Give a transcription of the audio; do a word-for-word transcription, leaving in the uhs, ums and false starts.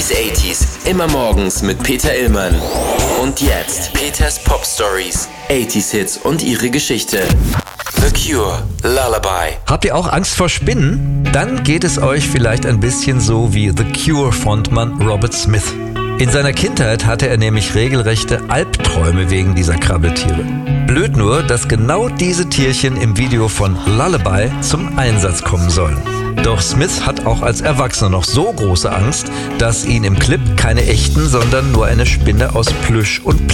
achtziger, immer morgens mit Peter Illmann. Und jetzt Peters Pop Stories, achtziger Hits und ihre Geschichte. The Cure, Lullaby. Habt ihr auch Angst vor Spinnen? Dann geht es euch vielleicht ein bisschen so wie The Cure-Frontmann Robert Smith. In seiner Kindheit hatte er nämlich regelrechte Albträume wegen dieser Krabbeltiere. Blöd nur, dass genau diese Tierchen im Video von Lullaby zum Einsatz kommen sollen. Doch Smith hat auch als Erwachsener noch so große Angst, dass ihn im Clip keine echten, sondern nur eine Spinne aus Plüsch und